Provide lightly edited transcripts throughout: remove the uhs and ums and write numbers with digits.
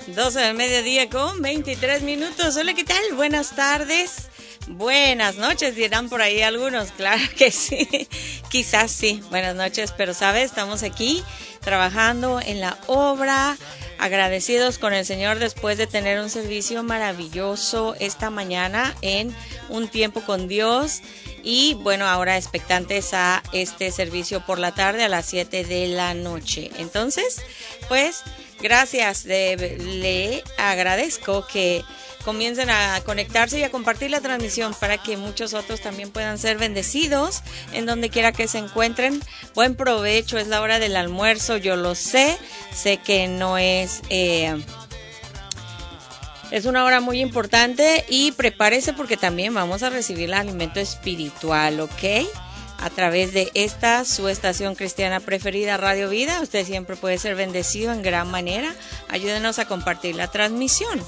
12 del mediodía con 23 minutos. Hola, ¿qué tal? Buenas tardes. Buenas noches, dirán por ahí algunos. Claro que sí. Quizás sí. Buenas noches, pero sabes, estamos aquí trabajando en la obra, agradecidos con el Señor después de tener un servicio maravilloso esta mañana en Un Tiempo con Dios. Y bueno, ahora expectantes a este servicio por la tarde a las 7 de la noche. Entonces, pues, gracias. Le agradezco que comiencen a conectarse y a compartir la transmisión para que muchos otros también puedan ser bendecidos en donde quiera que se encuentren. Buen provecho, es la hora del almuerzo, yo lo sé que no es... Es una hora muy importante y prepárese porque también vamos a recibir el alimento espiritual, ¿ok? A través de esta, su estación cristiana preferida, Radio Vida. Usted siempre puede ser bendecido en gran manera. Ayúdenos a compartir la transmisión.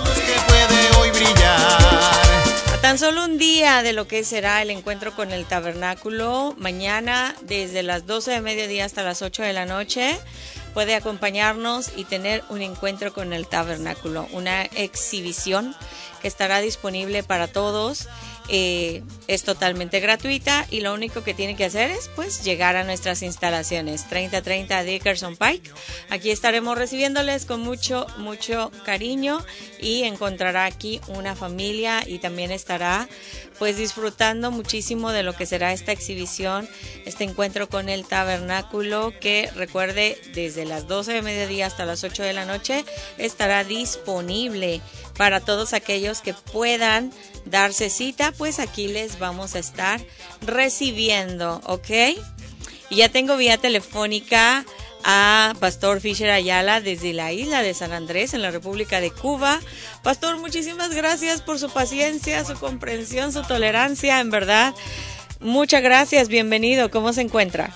A tan solo un día de lo que será el encuentro con el tabernáculo, mañana desde las 12 de mediodía hasta las 8 de la noche, puede acompañarnos y tener un encuentro con el tabernáculo, una exhibición que estará disponible para todos. Es totalmente gratuita y lo único que tiene que hacer es pues llegar a nuestras instalaciones 3030 Dickerson Pike. Aquí estaremos recibiéndoles con mucho cariño y encontrará aquí una familia y también estará pues disfrutando muchísimo de lo que será esta exhibición, este encuentro con el tabernáculo, que recuerde desde las 12 de mediodía hasta las 8 de la noche estará disponible para todos aquellos que puedan darse cita. Pues aquí les vamos a estar recibiendo, ¿ok? Y ya tengo vía telefónica a Pastor Fisher Ayala desde la isla de San Andrés en la República de Cuba. Pastor, muchísimas gracias por su paciencia, su comprensión, su tolerancia, en verdad. Muchas gracias, bienvenido. ¿Cómo se encuentra?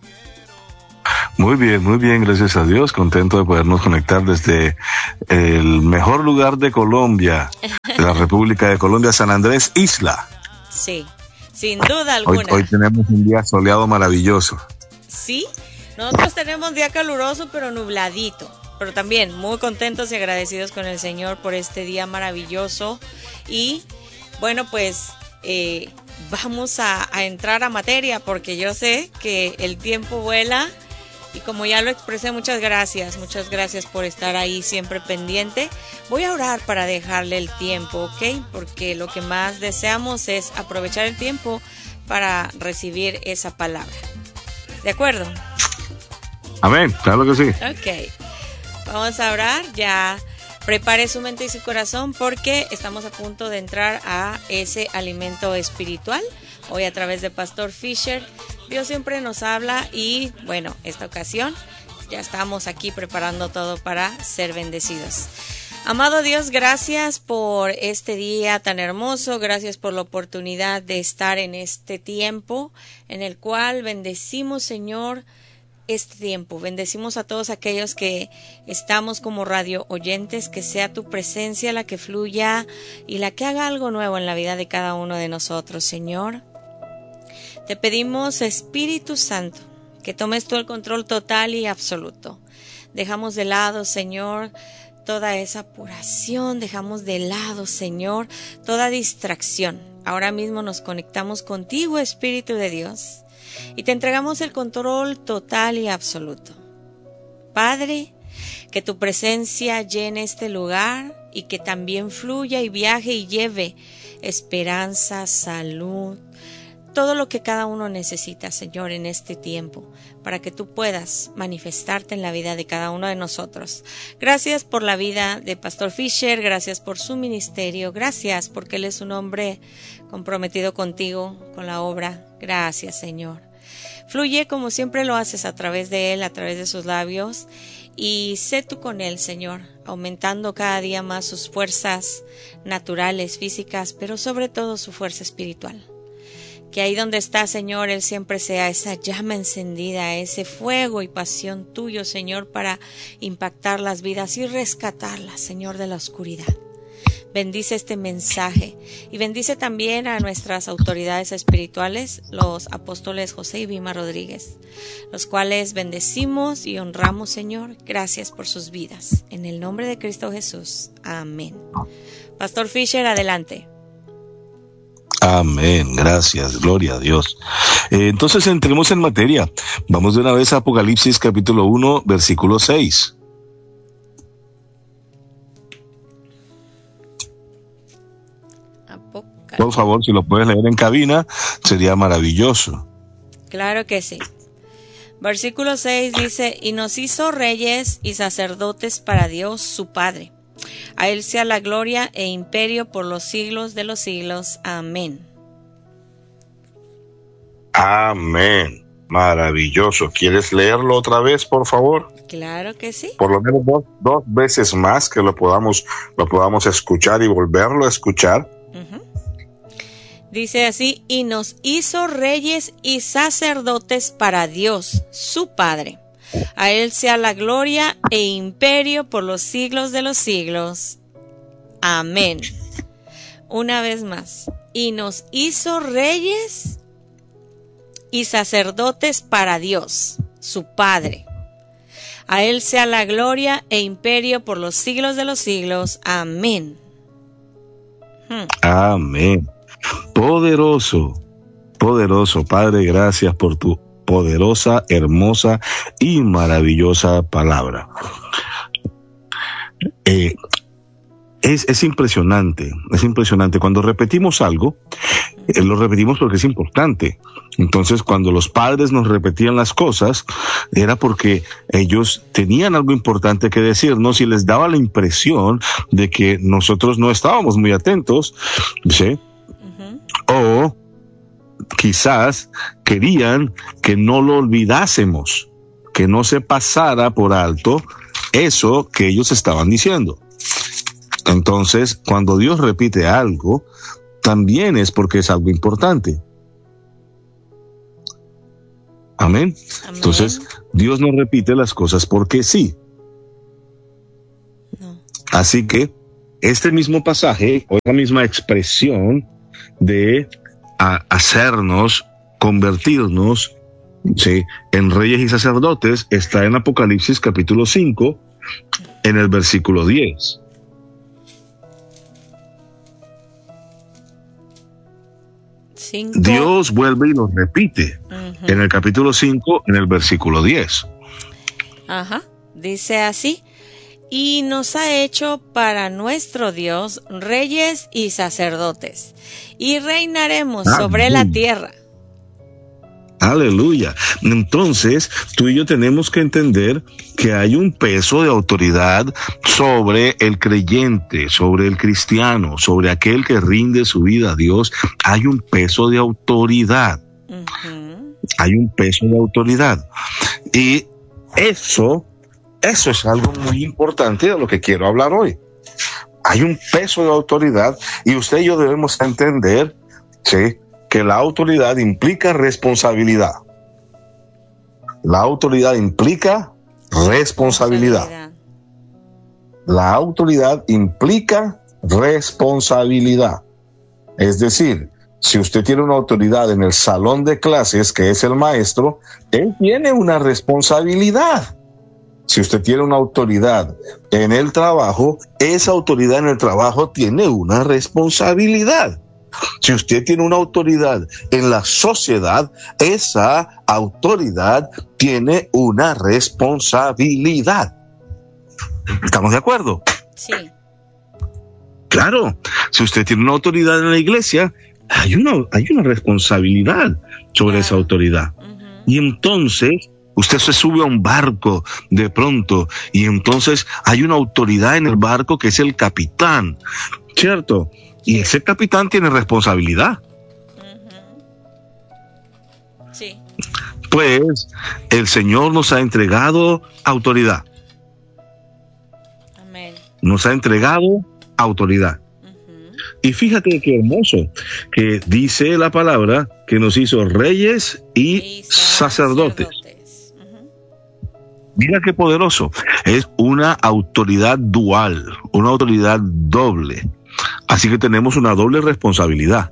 Muy bien, gracias a Dios. Contento de podernos conectar desde el mejor lugar de Colombia, de la República de Colombia, San Andrés, Isla. Sí, sin duda alguna. Hoy tenemos un día soleado maravilloso. Sí, nosotros tenemos día caluroso pero nubladito, pero también muy contentos y agradecidos con el Señor por este día maravilloso. Y bueno, pues vamos a entrar a materia porque yo sé que el tiempo vuela. Y como ya lo expresé, muchas gracias por estar ahí siempre pendiente. Voy a orar para dejarle el tiempo, ¿ok? Porque lo que más deseamos es aprovechar el tiempo para recibir esa palabra. ¿De acuerdo? Amén, claro que sí. Ok, vamos a orar. Ya prepare su mente y su corazón porque estamos a punto de entrar a ese alimento espiritual. Hoy a través de Pastor Fisher. Dios siempre nos habla y bueno, esta ocasión ya estamos aquí preparando todo para ser bendecidos. Amado Dios, gracias por este día tan hermoso, gracias por la oportunidad de estar en este tiempo en el cual bendecimos, Señor, este tiempo. Bendecimos a todos aquellos que estamos como radio oyentes, que sea tu presencia la que fluya y la que haga algo nuevo en la vida de cada uno de nosotros, Señor. Te pedimos, Espíritu Santo, que tomes tú el control total y absoluto. Dejamos de lado, Señor, toda esa apuración, dejamos de lado, Señor, toda distracción. Ahora mismo nos conectamos contigo, Espíritu de Dios, y te entregamos el control total y absoluto. Padre, que tu presencia llene este lugar y que también fluya y viaje y lleve esperanza, salud, todo lo que cada uno necesita, Señor, en este tiempo, para que tú puedas manifestarte en la vida de cada uno de nosotros. Gracias por la vida de Pastor Fisher, gracias por su ministerio, gracias porque él es un hombre comprometido contigo, con la obra. Gracias, Señor. Fluye como siempre lo haces a través de él, a través de sus labios, y sé tú con él, Señor, aumentando cada día más sus fuerzas naturales, físicas, pero sobre todo su fuerza espiritual. Que ahí donde está, Señor, él siempre sea esa llama encendida, ese fuego y pasión tuyo, Señor, para impactar las vidas y rescatarlas, Señor, de la oscuridad. bendice este mensaje y bendice también a nuestras autoridades espirituales, los apóstoles José y Vilma Rodríguez, los cuales bendecimos y honramos, Señor. Gracias por sus vidas. En el nombre de Cristo Jesús. Amén. Pastor Fisher, adelante. Amén, gracias, gloria a Dios. Entonces entremos en materia. Vamos de una vez a Apocalipsis capítulo 1, versículo 6. Por favor, si lo puedes leer en cabina, sería maravilloso. Claro que sí. Versículo 6 dice: y nos hizo reyes y sacerdotes para Dios su Padre. A Él sea la gloria e imperio por los siglos de los siglos. Amén. Amén. Maravilloso. ¿Quieres leerlo otra vez, por favor? Claro que sí. Por lo menos dos veces más, que lo podamos escuchar y volverlo a escuchar. Dice así: y nos hizo reyes y sacerdotes para Dios su Padre. A Él sea la gloria e imperio por los siglos de los siglos. Amén. Una vez más. Y nos hizo reyes y sacerdotes para Dios, su Padre. A Él sea la gloria e imperio por los siglos de los siglos. Amén. Amén. Poderoso, poderoso. Padre, gracias por tu poderosa, hermosa y maravillosa palabra. Es impresionante, es impresionante. Cuando repetimos algo, lo repetimos porque es importante. Entonces, cuando los padres nos repetían las cosas, era porque ellos tenían algo importante que decirnos y les daba la impresión de que nosotros no estábamos muy atentos, ¿sí? O quizás querían que no lo olvidásemos, que no se pasara por alto eso que ellos estaban diciendo. Entonces, cuando Dios repite algo, también es porque es algo importante. Amén. Amén. Entonces, Dios no repite las cosas porque sí. No. Así que este mismo pasaje, o la misma expresión de hacernos, convertirnos, ¿sí?, en reyes y sacerdotes, está en Apocalipsis capítulo 5, en el versículo 10. Dios vuelve y nos repite en el capítulo 5, en el versículo 10. Ajá, dice así: y nos ha hecho para nuestro Dios reyes y sacerdotes, y reinaremos sobre la tierra. Aleluya. Entonces, tú y yo tenemos que entender que hay un peso de autoridad sobre el creyente, sobre el cristiano, sobre aquel que rinde su vida a Dios. Hay un peso de autoridad. Hay un peso de autoridad. Y eso es algo muy importante de lo que quiero hablar hoy. Hay un peso de autoridad y usted y yo debemos entender, ¿sí?, que la autoridad implica responsabilidad. La autoridad implica responsabilidad. La autoridad implica responsabilidad. Es decir, si usted tiene una autoridad en el salón de clases, que es el maestro, él tiene una responsabilidad. Si usted tiene una autoridad en el trabajo, esa autoridad en el trabajo tiene una responsabilidad. Si usted tiene una autoridad en la sociedad, esa autoridad tiene una responsabilidad. ¿Estamos de acuerdo? Sí. Claro, si usted tiene una autoridad en la iglesia, hay una responsabilidad sobre esa autoridad. Y entonces usted se sube a un barco de pronto y entonces hay una autoridad en el barco que es el capitán, ¿cierto? Y ese capitán tiene responsabilidad. Sí. Pues el Señor nos ha entregado autoridad. Amén. Nos ha entregado autoridad. Y fíjate qué hermoso, que dice la palabra que nos hizo reyes y sacerdotes. Mira qué poderoso. Es una autoridad dual, una autoridad doble. Así que tenemos una doble responsabilidad.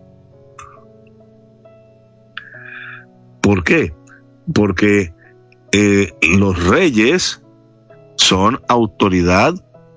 ¿Por qué? Porque los reyes son autoridad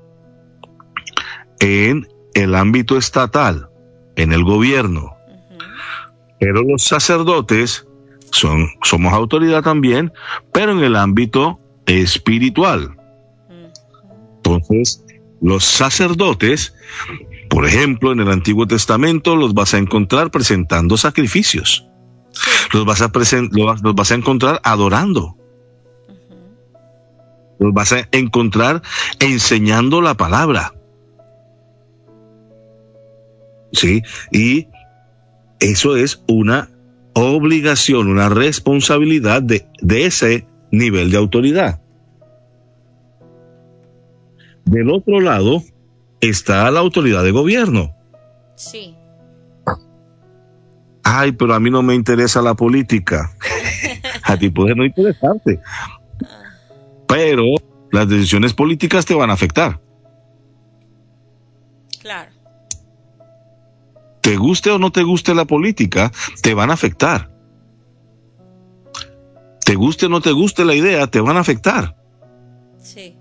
en el ámbito estatal, en el gobierno. Pero los sacerdotes somos autoridad también, pero en el ámbito espiritual. Entonces, los sacerdotes, por ejemplo, en el Antiguo Testamento, los vas a encontrar presentando sacrificios. Los vas a encontrar adorando. Los vas a encontrar enseñando la palabra. ¿Sí? Y eso es una obligación, una responsabilidad de ese nivel de autoridad. Del otro lado está la autoridad de gobierno. Sí. Ay, pero a mí no me interesa la política. A ti puede no interesarte. Pero las decisiones políticas te van a afectar. Claro. Te guste o no te guste la política, te van a afectar. Te guste o no te guste la idea, te van a afectar. Sí.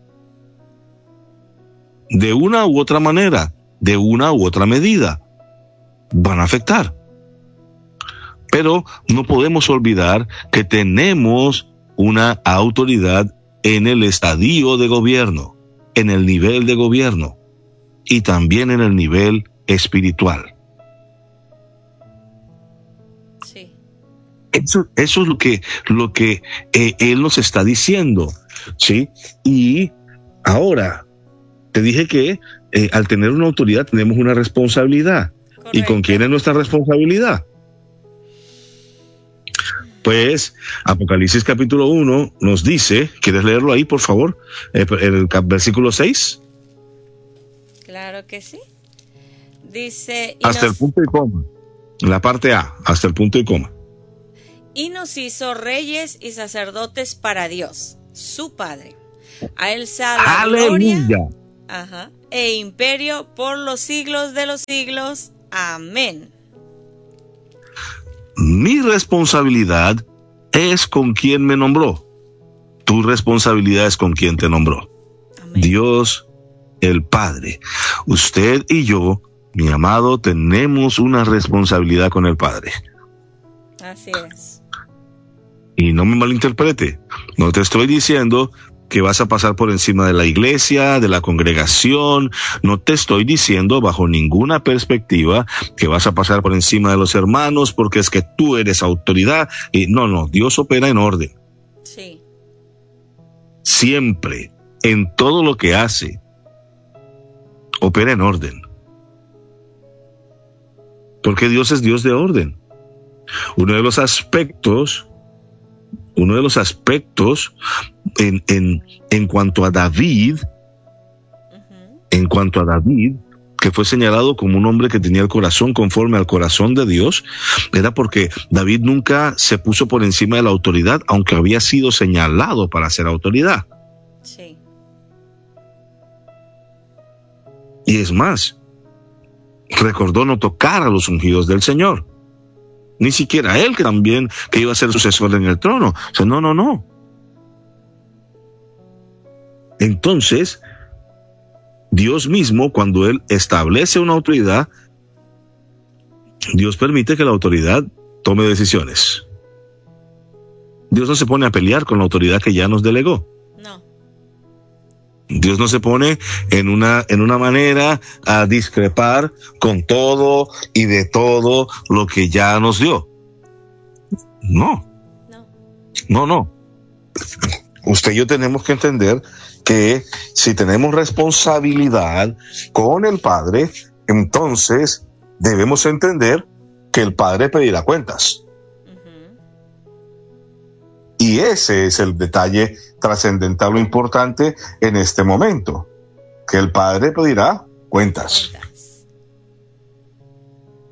De una u otra manera, de una u otra medida, van a afectar. Pero no podemos olvidar que tenemos una autoridad en el estadio de gobierno, en el nivel de gobierno y también en el nivel espiritual. Sí. Eso es lo que él nos está diciendo, ¿sí? Y ahora te dije que al tener una autoridad tenemos una responsabilidad. Correcto. ¿Y con quién es nuestra responsabilidad? Pues Apocalipsis capítulo 1 nos dice, ¿quieres leerlo ahí, por favor? El versículo 6. Claro que sí. Dice... Hasta el punto y coma. La parte A, hasta el punto y coma. Y nos hizo reyes y sacerdotes para Dios, su Padre. A él sea la ¡Aleluya! gloria e imperio por los siglos de los siglos. Amén. Mi responsabilidad es con quien me nombró. Tu responsabilidad es con quien te nombró. Amén. Dios, el Padre. Usted y yo, mi amado, tenemos una responsabilidad con el Padre. Así es. Y no me malinterprete, no te estoy diciendo que vas a pasar por encima de la iglesia, de la congregación. No te estoy diciendo bajo ninguna perspectiva que vas a pasar por encima de los hermanos porque es que tú eres autoridad. Y no, Dios opera en orden. Sí. Siempre, en todo lo que hace, opera en orden. Porque Dios es Dios de orden. Uno de los aspectos en cuanto a David, que fue señalado como un hombre que tenía el corazón conforme al corazón de Dios, era porque David nunca se puso por encima de la autoridad, aunque había sido señalado para ser autoridad. Sí. Y es más, recordó no tocar a los ungidos del Señor. Ni siquiera él, que también que iba a ser sucesor en el trono. O sea, no. Entonces, Dios mismo, cuando Él establece una autoridad, Dios permite que la autoridad tome decisiones. Dios no se pone a pelear con la autoridad que ya nos delegó. No. Dios no se pone en una manera a discrepar con todo y de todo lo que ya nos dio. No. Usted y yo tenemos que entender que si tenemos responsabilidad con el Padre, entonces debemos entender que el Padre pedirá cuentas. Y ese es el detalle trascendental o importante en este momento, que el Padre pedirá cuentas.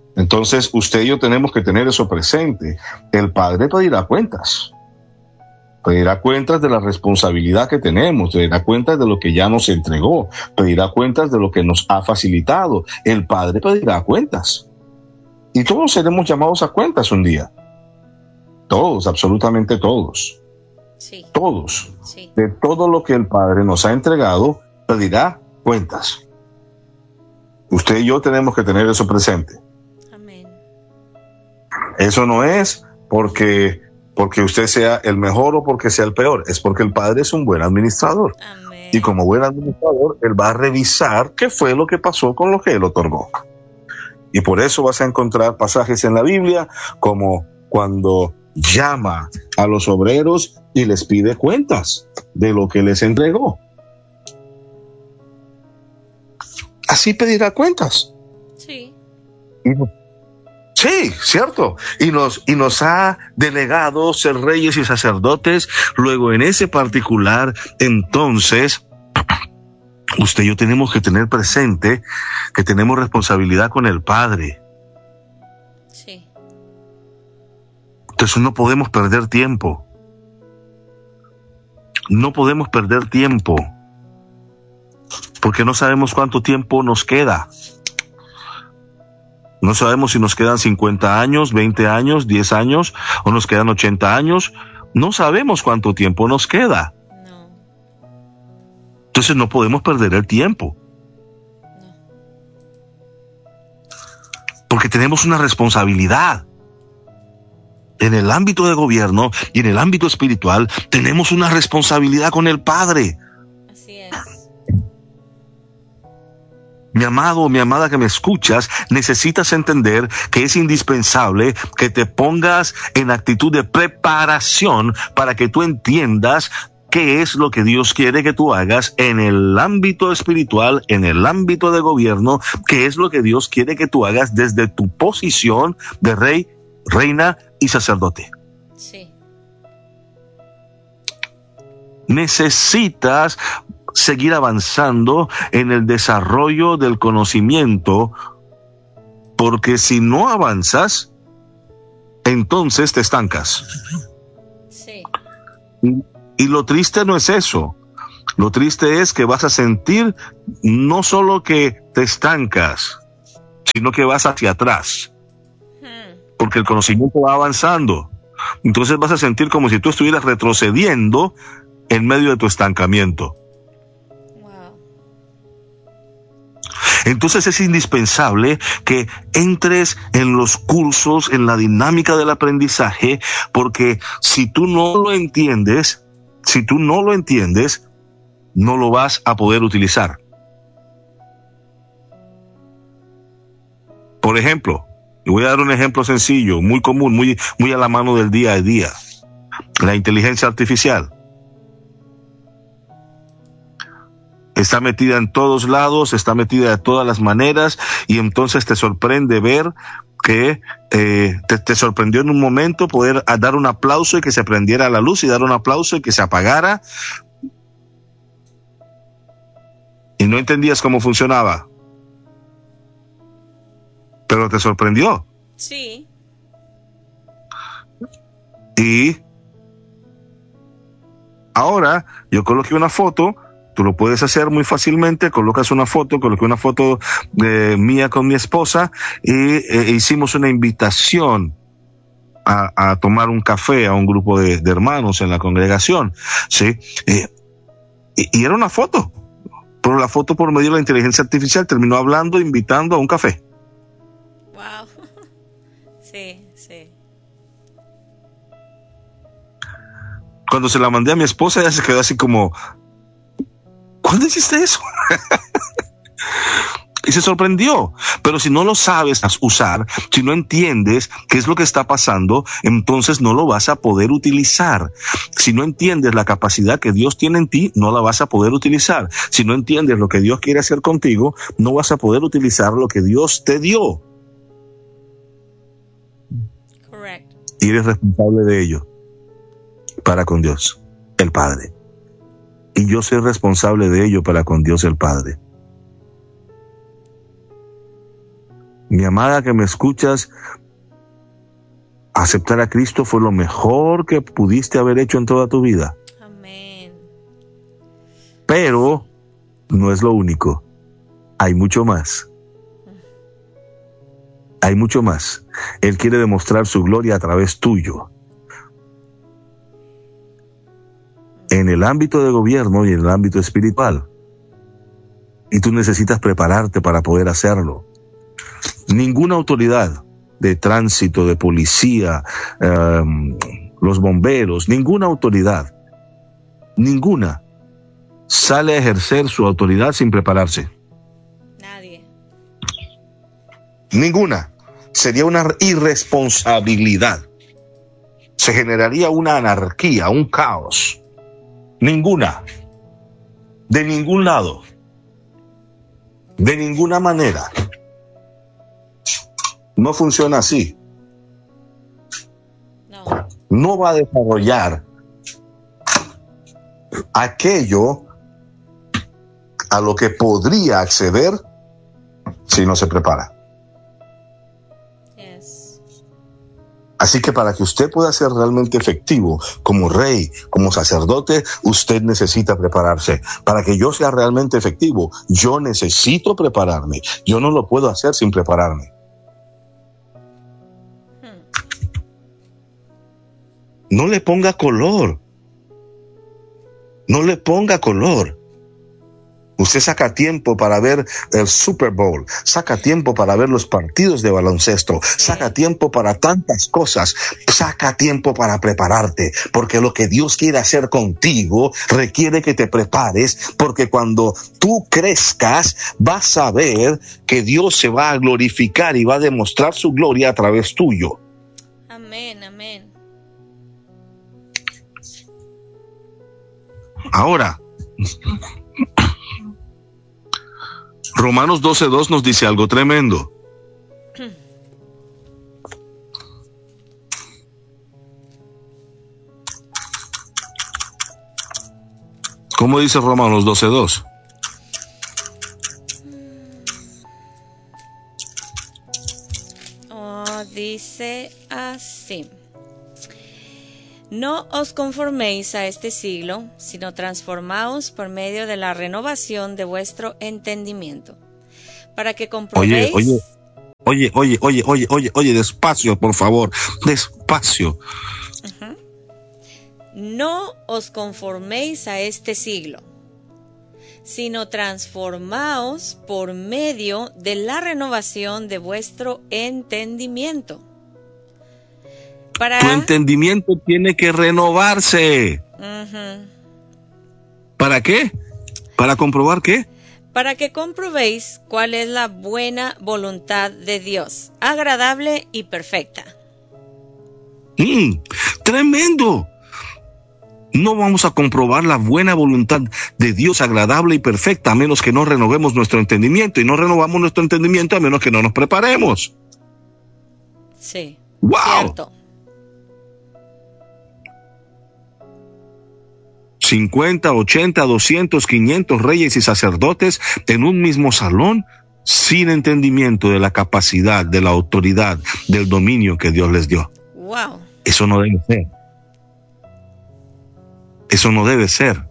Entonces, usted y yo tenemos que tener eso presente. El Padre pedirá cuentas. Pedirá cuentas de la responsabilidad que tenemos, pedirá cuentas de lo que ya nos entregó, pedirá cuentas de lo que nos ha facilitado. El Padre pedirá cuentas. Y todos seremos llamados a cuentas un día. Todos, absolutamente todos. Sí. Todos. Sí. De todo lo que el Padre nos ha entregado, pedirá cuentas. Usted y yo tenemos que tener eso presente. Amén. Eso no es porque usted sea el mejor o porque sea el peor, es porque el Padre es un buen administrador. Amén. Y como buen administrador, Él va a revisar qué fue lo que pasó con lo que Él otorgó. Y por eso vas a encontrar pasajes en la Biblia como cuando llama a los obreros y les pide cuentas de lo que les entregó. Así pedirá cuentas. Sí. Sí, cierto. Y nos ha delegado ser reyes y sacerdotes. Luego, en ese particular, entonces, usted y yo tenemos que tener presente que tenemos responsabilidad con el Padre. Sí. Entonces no podemos perder tiempo. No podemos perder tiempo. Porque no sabemos cuánto tiempo nos queda. No sabemos si nos quedan 50 años, 20 años, 10 años, o nos quedan 80 años. No sabemos cuánto tiempo nos queda. No. Entonces no podemos perder el tiempo. No. Porque tenemos una responsabilidad. En el ámbito de gobierno y en el ámbito espiritual, tenemos una responsabilidad con el Padre. Así es. Mi amado o mi amada que me escuchas, necesitas entender que es indispensable que te pongas en actitud de preparación para que tú entiendas qué es lo que Dios quiere que tú hagas en el ámbito espiritual, en el ámbito de gobierno, qué es lo que Dios quiere que tú hagas desde tu posición de rey, reina y sacerdote. Sí. Necesitas seguir avanzando en el desarrollo del conocimiento, porque si no avanzas, entonces te estancas. Sí. Y lo triste no es eso. Lo triste es que vas a sentir no solo que te estancas, sino que vas hacia atrás, porque el conocimiento va avanzando. Entonces vas a sentir como si tú estuvieras retrocediendo en medio de tu estancamiento. Entonces es indispensable que entres en los cursos, en la dinámica del aprendizaje, porque si tú no lo entiendes, no lo vas a poder utilizar. Por ejemplo, y voy a dar un ejemplo sencillo, muy común, muy a la mano del día a día. La inteligencia artificial. Está metida en todos lados, está metida de todas las maneras, y entonces te sorprende ver que te sorprendió en un momento poder dar un aplauso y que se prendiera la luz, y dar un aplauso y que se apagara, y no entendías cómo funcionaba, pero te sorprendió. Sí. Y ahora yo coloqué una foto. Tú lo puedes hacer muy fácilmente, coloqué una foto mía con mi esposa y hicimos una invitación a tomar un café a un grupo de hermanos en la congregación, ¿sí? Y era una foto, pero la foto por medio de la inteligencia artificial terminó invitando a un café. Wow. Sí, sí. Cuando se la mandé a mi esposa, ella se quedó así como... ¿Cuándo hiciste eso? Y se sorprendió. Pero si no lo sabes usar, si no entiendes qué es lo que está pasando, entonces no lo vas a poder utilizar. Si no entiendes la capacidad que Dios tiene en ti, no la vas a poder utilizar. Si no entiendes lo que Dios quiere hacer contigo, no vas a poder utilizar lo que Dios te dio. Correcto. Y eres responsable de ello para con Dios, el Padre. Y yo soy responsable de ello para con Dios el Padre. Mi amada que me escuchas, Aceptar a Cristo fue lo mejor que pudiste haber hecho en toda tu vida. Amén. Pero no es lo único. Hay mucho más. Hay mucho más. Él quiere demostrar su gloria a través tuyo. En el ámbito de gobierno y en el ámbito espiritual. Y tú necesitas prepararte para poder hacerlo. Ninguna autoridad de tránsito, de policía, los bomberos, ninguna autoridad, ninguna sale a ejercer su autoridad sin prepararse. Nadie. Ninguna. Sería una irresponsabilidad. Se generaría una anarquía, un caos. Ninguna. De ningún lado. De ninguna manera. No funciona así. No. No va a desarrollar aquello a lo que podría acceder si no se prepara. Yes. Así que para que usted pueda ser realmente efectivo como rey, como sacerdote, usted necesita prepararse. Para que yo sea realmente efectivo, yo necesito prepararme. Yo no lo puedo hacer sin prepararme. No le ponga color. No le ponga color. Usted saca tiempo para ver el Super Bowl, saca tiempo para ver los partidos de baloncesto, saca tiempo para tantas cosas, saca tiempo para prepararte, porque lo que Dios quiere hacer contigo requiere que te prepares, porque cuando tú crezcas vas a ver que Dios se va a glorificar y va a demostrar su gloria a través tuyo. Amén, amén. Ahora, Romanos 12:2 nos dice algo tremendo. ¿Cómo dice Romanos 12:2? Dice así: no os conforméis a este siglo, sino transformaos por medio de la renovación de vuestro entendimiento, para que comprobéis... Oye, despacio, por favor, despacio. No os conforméis a este siglo, sino transformaos por medio de la renovación de vuestro entendimiento. Tu entendimiento tiene que renovarse. ¿Para qué? ¿Para comprobar qué? Para que comprobéis cuál es la buena voluntad de Dios, agradable y perfecta. ¡Tremendo! No vamos a comprobar la buena voluntad de Dios agradable y perfecta a menos que no renovemos nuestro entendimiento, y no renovamos nuestro entendimiento a menos que no nos preparemos. Sí. ¡Wow! Cierto. 50, 80, 200, 500 reyes y sacerdotes en un mismo salón, sin entendimiento de la capacidad, de la autoridad, del dominio que Dios les dio. Wow. Eso no debe ser. Eso no debe ser.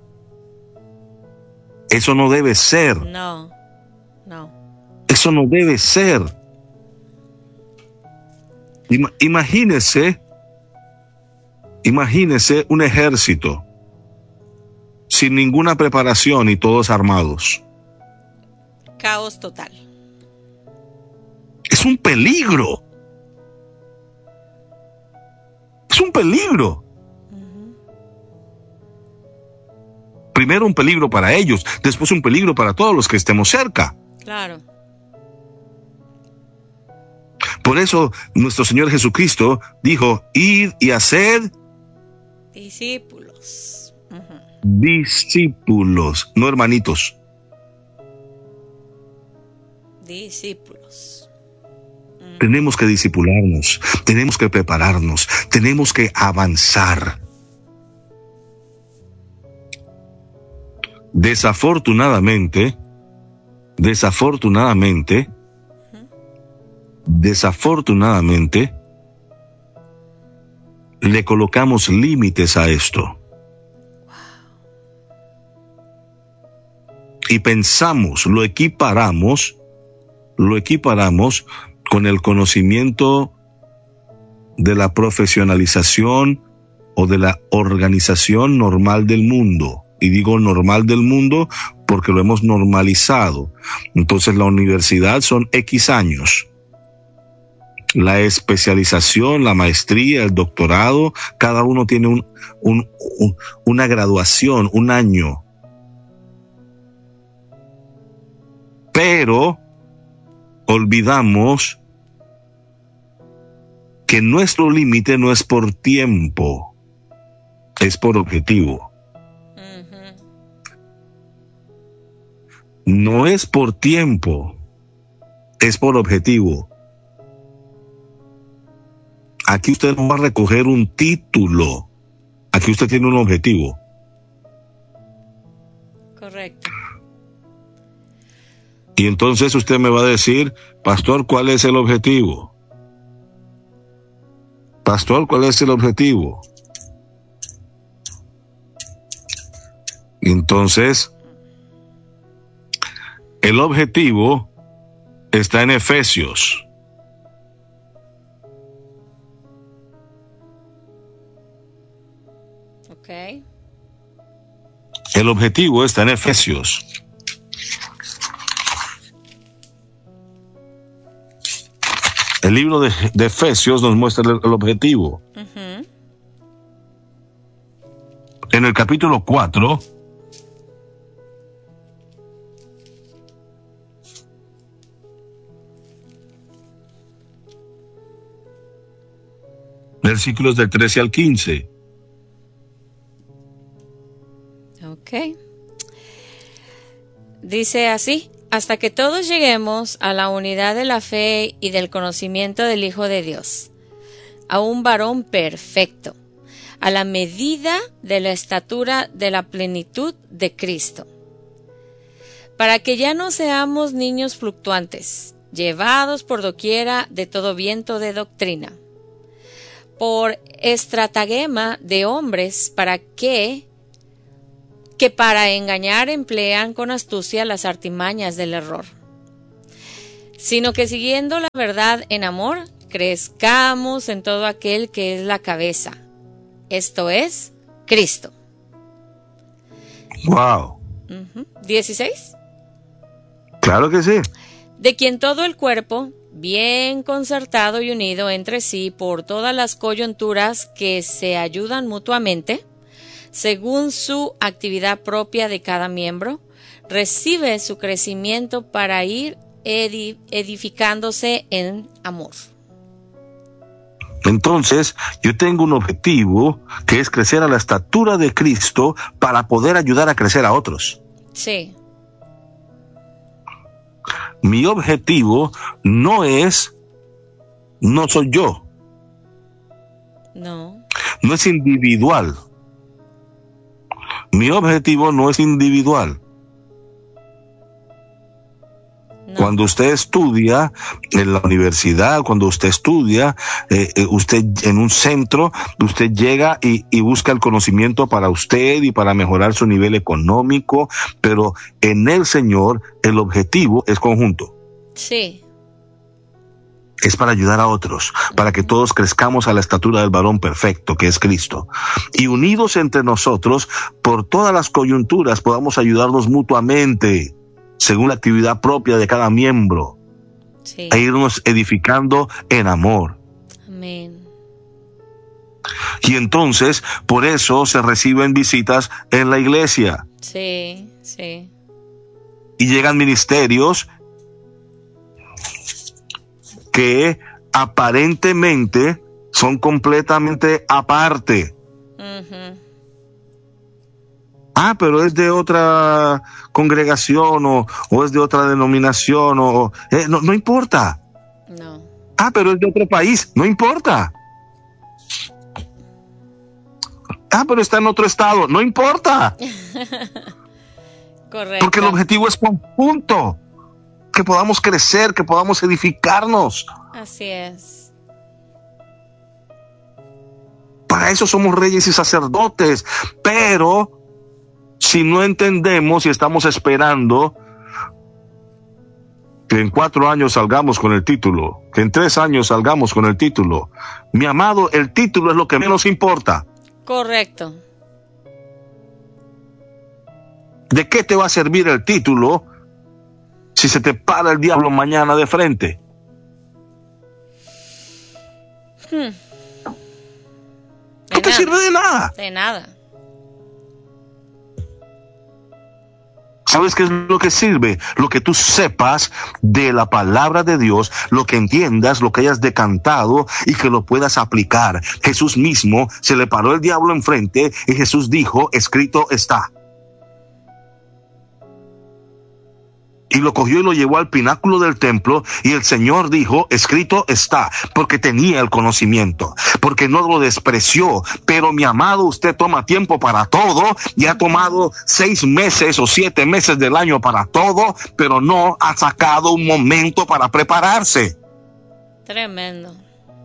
Eso no debe ser. No. Eso no debe ser. Imagínese un ejército sin ninguna preparación y todos armados. Caos total. Es un peligro. Es un peligro. Primero un peligro para ellos, después un peligro para todos los que estemos cerca. Claro. Por eso nuestro Señor Jesucristo dijo: id y haced discípulos. Discípulos, no hermanitos. Discípulos. Tenemos que discipularnos, tenemos que prepararnos, tenemos que avanzar. Desafortunadamente, le colocamos límites a esto. Y pensamos, lo equiparamos con el conocimiento de la profesionalización o de la organización normal del mundo. Y digo normal del mundo porque lo hemos normalizado. Entonces la universidad son X años. La especialización, la maestría, el doctorado, cada uno tiene una graduación, un año. Pero olvidamos que nuestro límite no es por tiempo, es por objetivo. No es por tiempo, es por objetivo. Aquí usted no va a recoger un título, aquí usted tiene un objetivo. Correcto. Y entonces usted me va a decir, pastor, ¿cuál es el objetivo? Pastor, ¿cuál es el objetivo? Entonces, el objetivo está en Efesios. Okay. El objetivo está en Efesios. El libro de Efesios nos muestra el objetivo. Uh-huh. En el capítulo 4, versículos del 13 al 15. Ok. Dice así: hasta que todos lleguemos a la unidad de la fe y del conocimiento del Hijo de Dios, a un varón perfecto, a la medida de la estatura de la plenitud de Cristo, para que ya no seamos niños fluctuantes, llevados por doquiera de todo viento de doctrina, por estratagema de hombres que para engañar emplean con astucia las artimañas del error, sino que siguiendo la verdad en amor, crezcamos en todo aquel que es la cabeza, esto es, Cristo. Wow. 16. Claro que sí. De quien todo el cuerpo, bien concertado y unido entre sí por todas las coyunturas que se ayudan mutuamente, según su actividad propia de cada miembro, recibe su crecimiento para ir edificándose en amor. Entonces, yo tengo un objetivo que es crecer a la estatura de Cristo para poder ayudar a crecer a otros. Sí. Mi objetivo no soy yo. No. No es individual. Mi objetivo no es individual. No. Cuando usted estudia en la universidad, cuando usted estudia, usted en un centro, usted llega y busca el conocimiento para usted y para mejorar su nivel económico, pero en el Señor el objetivo es conjunto. Sí. Es para ayudar a otros, para que todos crezcamos a la estatura del varón perfecto, que es Cristo. Y unidos entre nosotros, por todas las coyunturas, podamos ayudarnos mutuamente, según la actividad propia de cada miembro, sí, e irnos edificando en amor. Amén. Y entonces, por eso se reciben visitas en la iglesia. Sí, sí. Y llegan ministerios que aparentemente son completamente aparte. Uh-huh. Ah, pero es de otra congregación o es de otra denominación no importa. No. Ah, pero es de otro país, no importa. Ah, pero está en otro estado, no importa. Correcto. Porque el objetivo es conjunto. Que podamos crecer, que podamos edificarnos. Así es. Para eso somos reyes y sacerdotes. Pero si no entendemos y estamos esperando que en 4 años salgamos con el título, que en 3 años salgamos con el título, mi amado, el título es lo que menos importa. Correcto. ¿De qué te va a servir el título si se te para el diablo mañana de frente? No te sirve de nada. De nada. ¿Sabes qué es lo que sirve? Lo que tú sepas de la palabra de Dios, lo que entiendas, lo que hayas decantado y que lo puedas aplicar. Jesús mismo se le paró el diablo enfrente y Jesús dijo, escrito está. Y lo cogió y lo llevó al pináculo del templo y el Señor dijo, escrito está, porque tenía el conocimiento, porque no lo despreció. Pero mi amado, usted toma tiempo para todo y ha tomado 6 meses o 7 meses del año para todo, pero no ha sacado un momento para prepararse. Tremendo.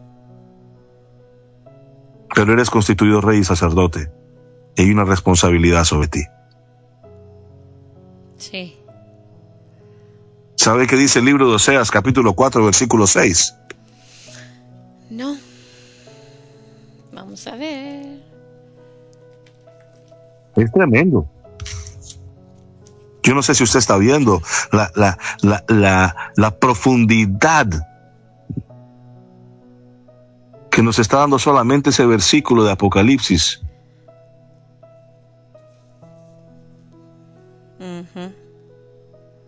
Pero eres constituido rey y sacerdote y hay una responsabilidad sobre ti. Sí. ¿Sabe qué dice el libro de Oseas, capítulo 4, versículo 6? No. Vamos a ver. Es tremendo. Yo no sé si usted está viendo la profundidad que nos está dando solamente ese versículo de Apocalipsis.